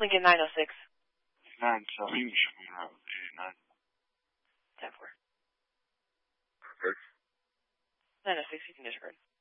Lincoln 906. 9 South Englishman Road, 89. 10-4. Perfect. 906, you can disregard.